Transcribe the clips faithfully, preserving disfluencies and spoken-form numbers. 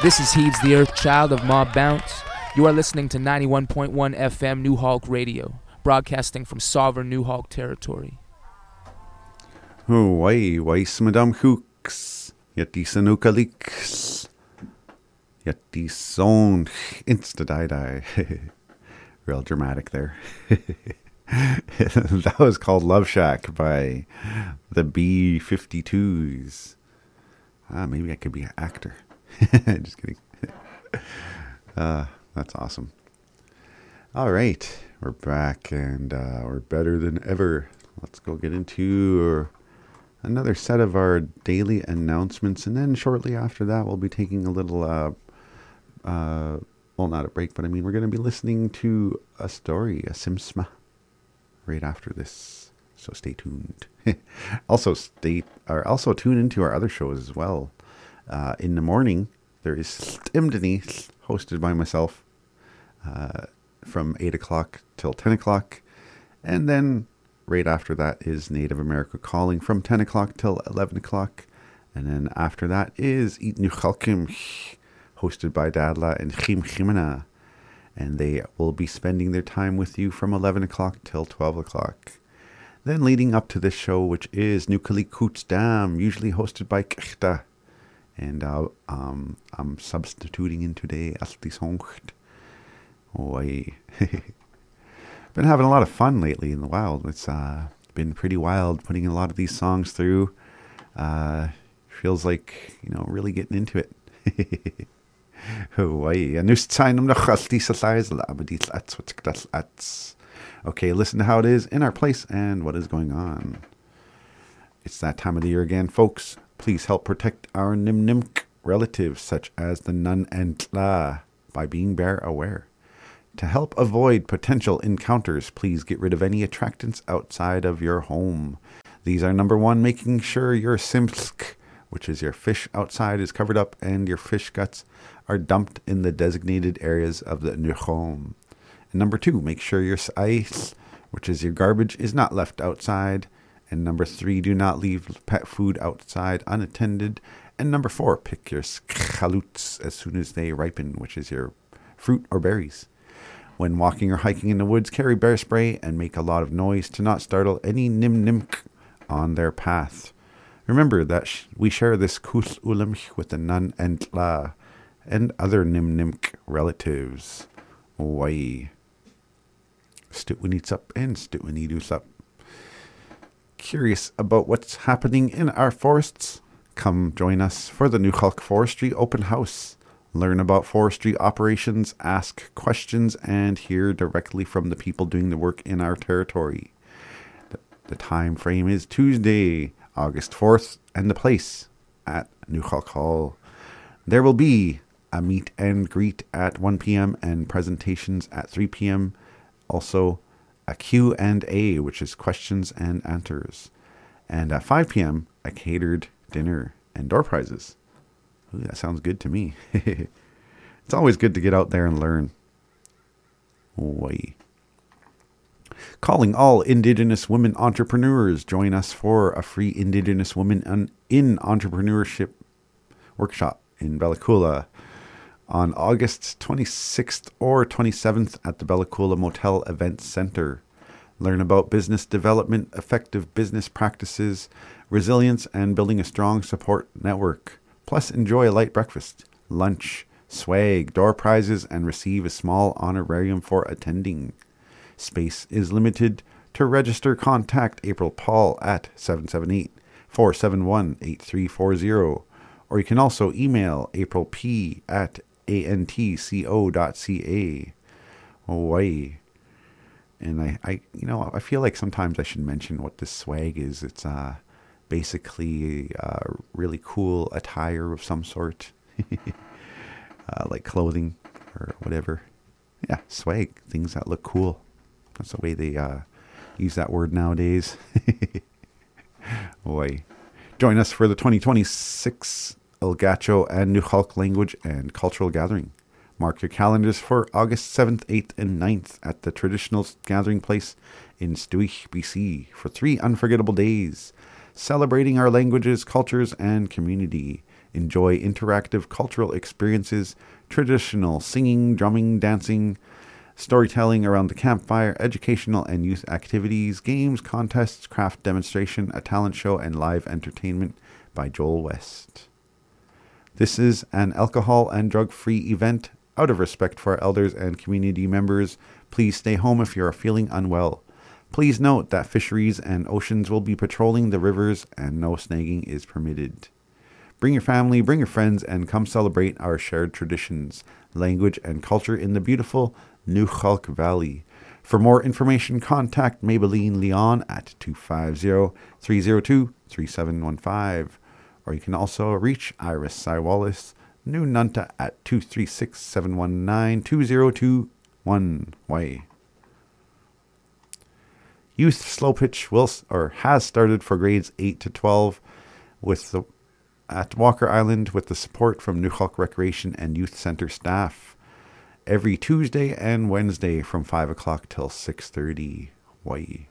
This is Heaves the Earth Child of Mob Bounce. You are listening to ninety-one point one F M New Hulk Radio, broadcasting from sovereign New Hulk territory. Oh, why, why, Madame Hooks, yet die Sanukaliks, yet die Son Insta-die-die. Real dramatic there. That was called Love Shack by the B fifty-twos. Ah, maybe I could be an actor. Just kidding. Uh, that's awesome. All right, we're back and uh, we're better than ever. Let's go get into another set of our daily announcements, and then shortly after that, we'll be taking a little, uh, uh, well, not a break, but I mean, we're going to be listening to a story, a simsma, right after this. So stay tuned. also, stay, or also tune into our other shows as well. Uh, in the morning, there is Stimdany, hosted by myself, uh, from eight o'clock till ten o'clock. And then right after that is Native America Calling from ten o'clock till eleven o'clock. And then after that is Eat New Chalkim, hosted by Dadla and Chim Chimena. And they will be spending their time with you from eleven o'clock till twelve o'clock. Then leading up to this show, which is Nukali Koots Dam, usually hosted by Kechta. And uh, um, I'm substituting in today as die Songt. Oh, I been having a lot of fun lately in the wild. It's uh, been pretty wild putting a lot of these songs through. Uh, feels like, you know, really getting into it. Oh, I Okay, listen to how it is in our place and what is going on. It's that time of the year again, folks. Please help protect our Nimnimk relatives, such as the Nun and Tla, by being bear aware. To help avoid potential encounters, please get rid of any attractants outside of your home. These are number one, making sure your Simsk, which is your fish outside, is covered up and your fish guts are dumped in the designated areas of the Nuchom. And number two, make sure your Sais, which is your garbage, is not left outside. And number three, do not leave pet food outside unattended. And number four, pick your chaluts as soon as they ripen, which is your fruit or berries. When walking or hiking in the woods, carry bear spray and make a lot of noise to not startle any nimnimk on their path. Remember that sh- we share this kus ulamch with the Nun and Tla and other nimnimk relatives. Why? Stutwinits up and stutwinidus up. Curious about what's happening in our forests? Come join us for the New Hulk Forestry Open House. Learn about forestry operations, ask questions, and hear directly from the people doing the work in our territory. The, the time frame is Tuesday, August fourth, and the place at New Hulk Hall. There will be a meet and greet at one p.m. and presentations at three p.m. Also, a Q and A, which is questions and answers. And at five p.m., a catered dinner and door prizes. Ooh, that sounds good to me. It's always good to get out there and learn. Oi. Calling all Indigenous women entrepreneurs. Join us for a free Indigenous Women in Entrepreneurship workshop in Bella Coola on August twenty-sixth or twenty-seventh at the Bella Coola Motel Event Center. Learn about business development, effective business practices, resilience, and building a strong support network. Plus, enjoy a light breakfast, lunch, swag, door prizes, and receive a small honorarium for attending. Space is limited. To register, contact April Paul at seven seven eight, four seven one, eight three four zero. Or you can also email April P at antco dot ca. Hawaii. And I, I, you know, I feel like sometimes I should mention what this swag is. It's uh, basically uh, really cool attire of some sort, uh, like clothing or whatever. Yeah, swag, things that look cool. That's the way they uh, use that word nowadays. Boy, join us for the twenty twenty-six El Gacho and New Hulk Language and Cultural Gathering. Mark your calendars for August seventh, eighth, and ninth at the traditional gathering place in Stewich, B C for three unforgettable days. celebrating our languages, cultures, and community. Enjoy interactive cultural experiences, traditional singing, drumming, dancing, storytelling around the campfire, educational and youth activities, games, contests, craft demonstration, a talent show, and live entertainment by Joel West. This is an alcohol and drug-free event. Out of respect for our elders and community members, please stay home if you are feeling unwell. Please note that fisheries and oceans will be patrolling the rivers and no snagging is permitted. Bring your family, bring your friends, and come celebrate our shared traditions, language, and culture in the beautiful Nukhalk Valley. For more information, contact Maybelline Leon at two five zero, three zero two, three seven one five. Or you can also reach Iris Cywallace, New Nunta at two three six, seven one nine, two zero two one. Way. Youth Slow Pitch will or has started for grades eight to twelve with the at Walker Island with the support from Nukhalk Recreation and Youth Center staff every Tuesday and Wednesday from five o'clock till six thirty. Hawaii.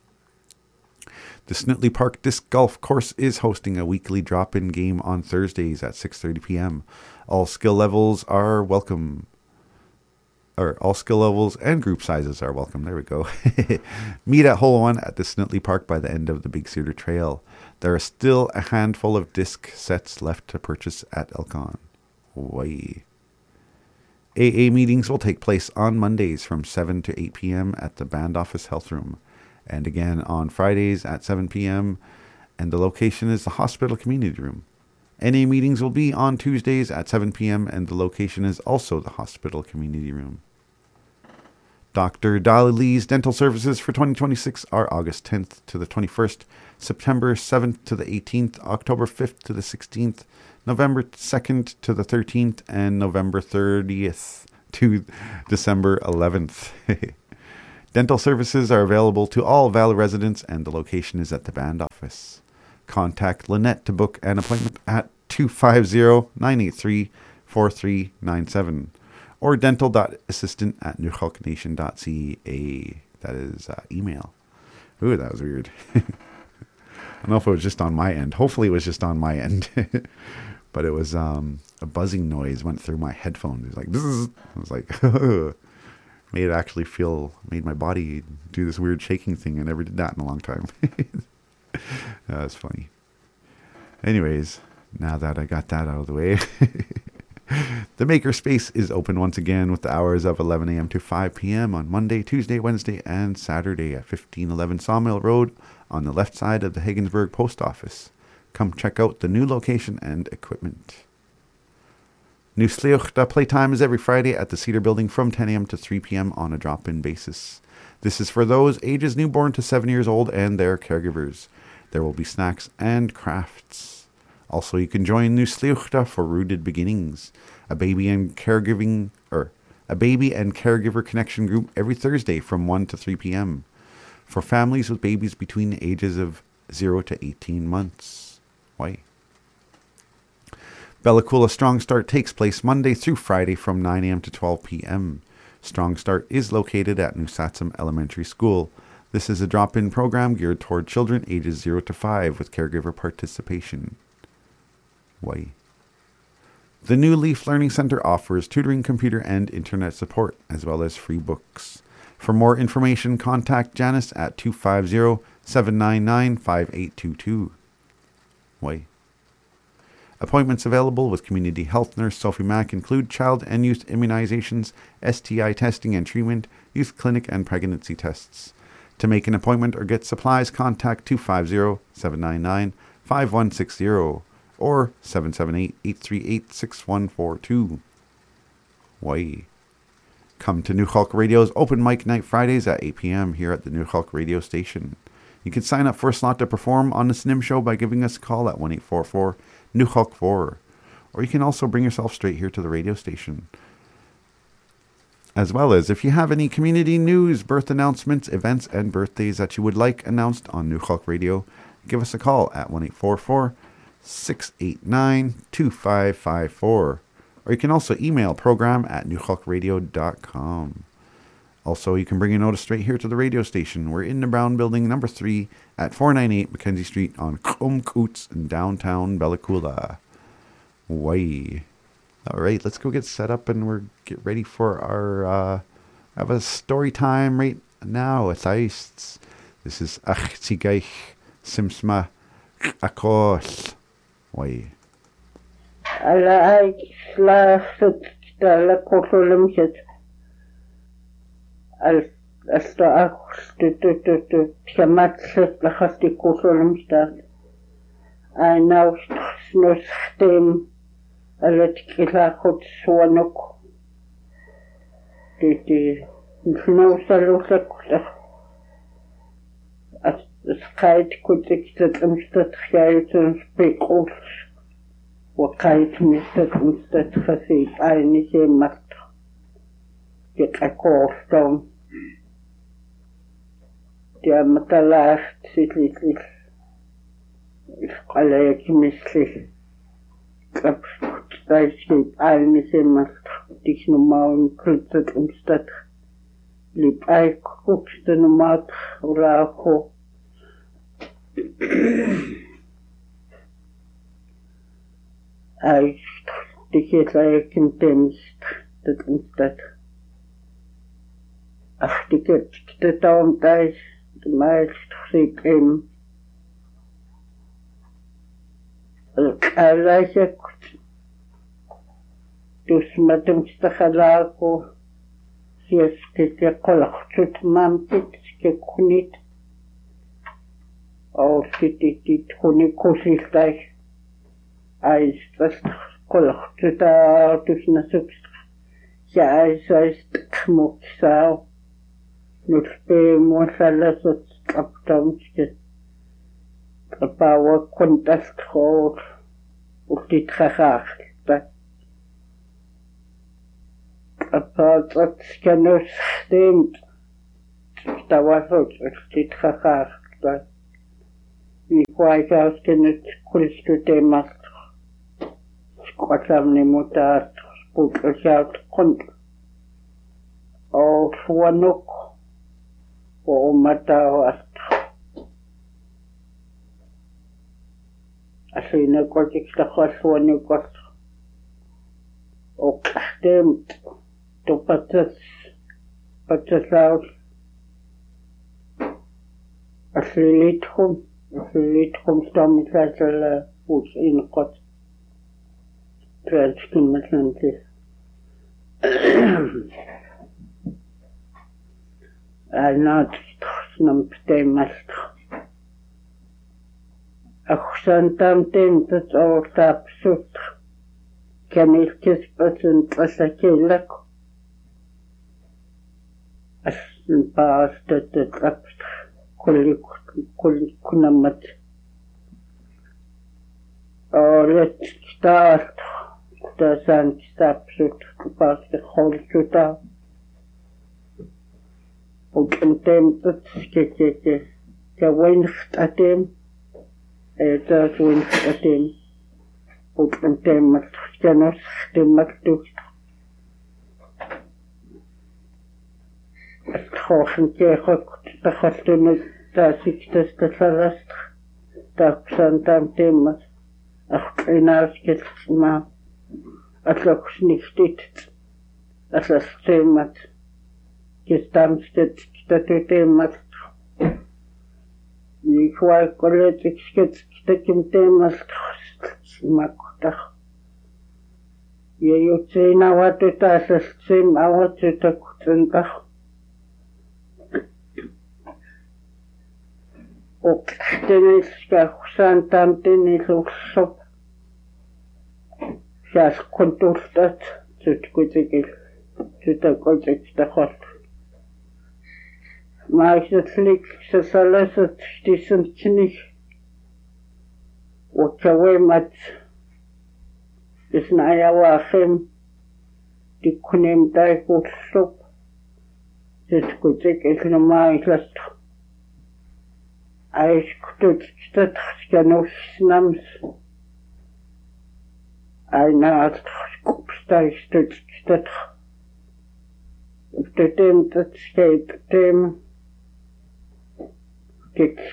The Snutley Park Disc Golf Course is hosting a weekly drop-in game on Thursdays at six thirty p.m. All skill levels are welcome. Or all skill levels and group sizes are welcome. There we go. Meet at Hole one at the Snutley Park by the end of the Big Cedar Trail. There are still a handful of disc sets left to purchase at Elcon. Hawaii. A A meetings will take place on Mondays from seven to eight p.m. at the Band Office Health Room, and again on Fridays at seven p.m., and the location is the Hospital Community Room. N A meetings will be on Tuesdays at seven p.m., and the location is also the Hospital Community Room. Doctor Dolly Lee's dental services for twenty twenty-six are August tenth to the twenty-first, September seventh to the eighteenth, October fifth to the sixteenth, November second to the thirteenth, and November thirtieth to December eleventh. Dental services are available to all Valley residents, and the location is at the Band Office. Contact Lynette to book an appointment at two five zero, nine eight three, four three nine seven or dental.assistant at nukhalknation dot c a. That is uh, email. Ooh, that was weird. I don't know if it was just on my end. Hopefully it was just on my end. But it was um, a buzzing noise went through my headphones. It was like, Bzz. I was like, made it actually feel, made my body do this weird shaking thing. I never did that in a long time. That was funny. Anyways, now that I got that out of the way, the Makerspace is open once again with the hours of eleven a.m. to five p.m. on Monday, Tuesday, Wednesday, and Saturday at fifteen eleven Sawmill Road on the left side of the Higgensburg Post Office. Come check out the new location and equipment. New Sliochta playtime is every Friday at the Cedar Building from ten a.m. to three p.m. on a drop-in basis. This is for those ages newborn to seven years old and their caregivers. There will be snacks and crafts. Also, you can join New Sliochta for Rooted Beginnings, a baby and caregiving or a baby and caregiver connection group every Thursday from one to three p.m. for families with babies between the ages of zero to eighteen months. Why? Bella Coola Strong Start takes place Monday through Friday from nine a.m. to twelve p.m. Strong Start is located at New Satsum Elementary School. This is a drop-in program geared toward children ages zero to five with caregiver participation. Why? The New Leaf Learning Center offers tutoring, computer, and internet support, as well as free books. For more information, contact Janice at two five zero, seven nine nine, five eight two two. Why? Appointments available with Community Health Nurse Sophie Mack include child and youth immunizations, S T I testing and treatment, youth clinic, and pregnancy tests. To make an appointment or get supplies, contact two five zero, seven nine nine, five one six zero or seven seven eight, eight three eight, six one four two. Why? Come to Nukhalk Radio's Open Mic Night Fridays at eight p.m. here at the Nukhalk Radio Station. You can sign up for a slot to perform on the S N I M show by giving us a call at one eight four four, N U H A L K four. Or you can also bring yourself straight here to the radio station. As well as if you have any community news, birth announcements, events, and birthdays that you would like announced on Nukhalk Radio, give us a call at one eight four four, six eight nine, two five five four. Or you can also email program at nukhalk radio dot com. Also, you can bring your notice straight here to the radio station. We're in the Brown Building, number three, at four ninety-eight Mackenzie Street on Coots in downtown Bella Coola. Way. All right, let's go get set up and we're get ready for our uh, have a story time right now. It's ice. This is Ach Tigach Simsma Akos. Way. Ala ay slaafet tala kosolumset. Al asta ach tu tu tu tu tjamatset lachasti kosolumstat. Ay nou snus stem alet kila goed swanok. Dit die nou salusak as skait kutik dat umstat khaytun spekul. وقايت مستد مستد خسيت عيني شي مات يتأكوف دوم دي مطلعت سيتلي سيتلي إفقاليك مثلي كبش تايشي عيني شي مات ديش نماون كلتد مستد لبايك كوكشت نمات وراكو Ai, die geht like in Temst, dat instat. Ach, die geht, die Taum Teich, die meist sich im. Al-Kalaja, dus met hem stakhalako, sies kike kolach tut mampit, ske kunit. Al sitit dit kuni kusiltaich. Ai stast kolach tuta tusna subst ja ai saist kmok sao nut pe mo salas aptamske pawa kontas khor ukti khakh ta apat skanus stem tawasot ukti khakh ta ni kwai kaus kenet kulistute mas Quatlamni mutat putlashat kont o swanuk o matawast asina kotik stakhas swanukos o kastem to patas patasaus asilithum asilithum stammisala us in kot Trajkin Atlantis. I not snum pteimast. Achsantam tentat or tap sut. Can it kiss person pasakilak? As in past that the traps kulik kunamat. Or let's start. The sun absolut past the whole tuta. Og en tempet skekeke. Ja winst at him. Het is winst at him. Og en tempet skenos stemmet toest. Het hoofd kegok te gasten dat ik dus te verrast. Dat zijn dan tempet. Ach, en als ik het maar. Atloks nicht dit, as a stemat, gestamstet, statutemat. Ni kwai koletik sket, stekim temas, smakutach. Je jutsin awatuta, as a stem awatuta kutsentach. Ok, tenis ka kusantam tenis uksop. Jas konturstat, zut kutikil, zuta kutik stakot. Maar ik het flik, ze zal het stissen knig. Wat jou met, is na jou wachem, die kunem daar goed stop. Zut kutik ik normaal last. Hij is kutut stat, skanus snams. Hij naast kopstijst het stat. the team that skate team gets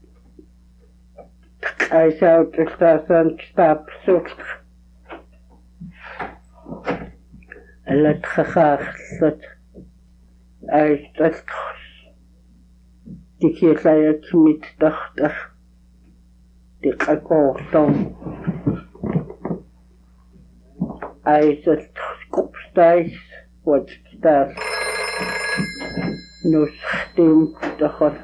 I out the station stop so let graag dat I dat die keer zei het met dacht die akkoord dan I zat kopstijs wat staat nu stem de god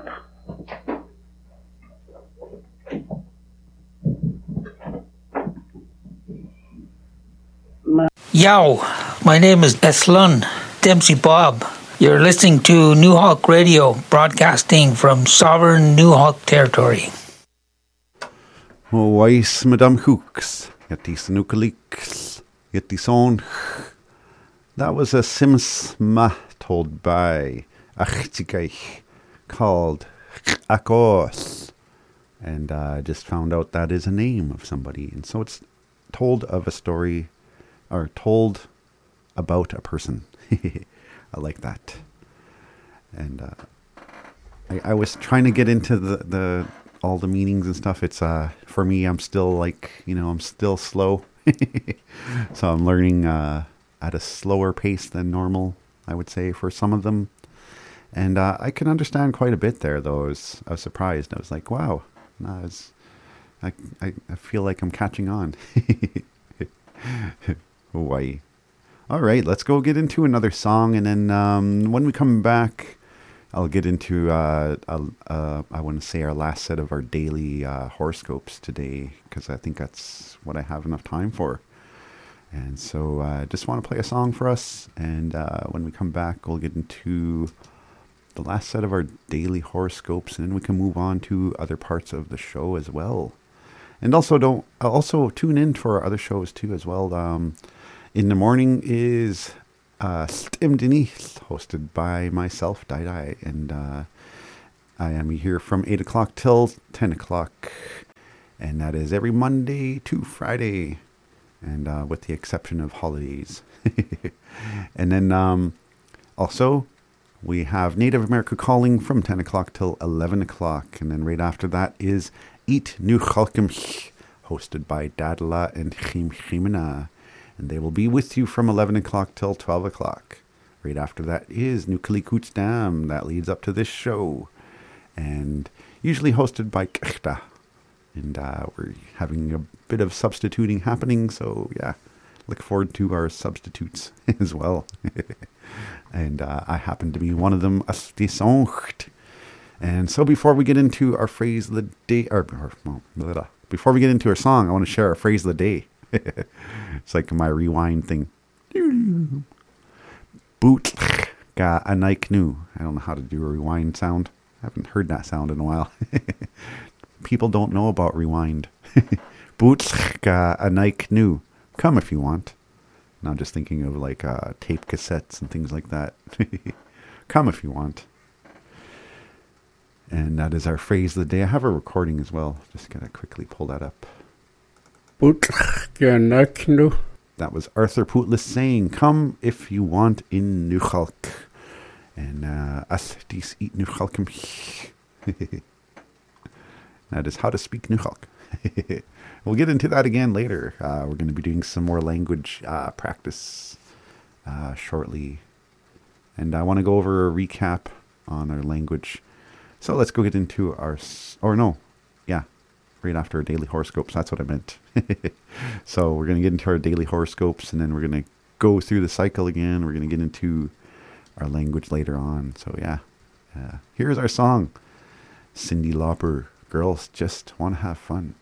Yow, my name is Ethlun Dempsey Bob. You're listening to New Hawk Radio, broadcasting from sovereign New Hawk territory. Oh, Weiss, Madame Hooks, Yatis Nukalix, Yatison. That was a simsma told by Achtikay called Akos. And I uh, just found out that is a name of somebody. And so it's told of a story, or told about a person. I like that. And uh, I, I was trying to get into the, the all the meanings and stuff. It's uh for me, I'm still like, you know, I'm still slow. So I'm learning uh, at a slower pace than normal, I would say, for some of them. And uh, I can understand quite a bit there, though. I was, I was surprised. I was like, wow. I, was, I, I, I feel like I'm catching on. Hawaii. All right, let's go get into another song. And then um, when we come back, I'll get into, uh, uh, uh, I want to say, our last set of our daily uh, horoscopes today, because I think that's what I have enough time for. And so I uh, just want to play a song for us. And uh, when we come back, we'll get into the last set of our daily horoscopes, and then we can move on to other parts of the show as well. And also don't also tune in for our other shows too as well. Um, in the morning is uh, Stim Denise, hosted by myself, Dai Dai, and uh, I am here from eight o'clock till ten o'clock, and that is every Monday to Friday, and uh, with the exception of holidays. And then um, also we have Native America Calling from ten o'clock till eleven o'clock, and then right after that is Eat Nu Chalkim, hosted by Dadala and Chim Chimina, and they will be with you from eleven o'clock till twelve o'clock. Right after that is Nukalikoots Dam, that leads up to this show, and usually hosted by Kechta, and uh, we're having a bit of substituting happening, so yeah, look forward to our substitutes as well. And uh, I happen to be one of them. And so before we get into our phrase of the day, or, or well, blah, blah, before we get into our song, I want to share our phrase of the day. It's like my rewind thing. Boot ga anaiknu. I don't know how to do a rewind sound. I haven't heard that sound in a while. People don't know about rewind. Boot ga anaiknu. Come if you want. And I'm just thinking of like uh, tape cassettes and things like that. Come if you want. And that is our phrase of the day. I have a recording as well. Just gotta quickly pull that up. That was Arthur Pootlis saying, come if you want in Nuchalk. And uh, as dies eat Nuchalkim. That is how to speak Nuchalk. We'll get into that again later. Uh, we're going to be doing some more language uh, practice uh, shortly. And I want to go over a recap on our language. So let's go get into our... Or no. Yeah. Right after our daily horoscopes. That's what I meant. So we're going to get into our daily horoscopes. And then we're going to go through the cycle again. We're going to get into our language later on. So yeah. Uh, here's our song. Cyndi Lauper. Girls Just Want to Have Fun.